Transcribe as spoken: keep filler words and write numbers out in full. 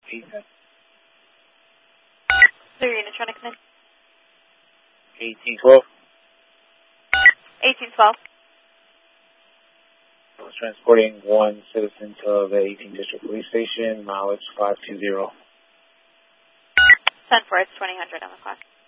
So your unit trying to come in? eighteen twelve. eighteen twelve. I was transporting one citizen to the eighteenth District Police Station, mileage five two zero. ten four, it's twenty hundred on the clock.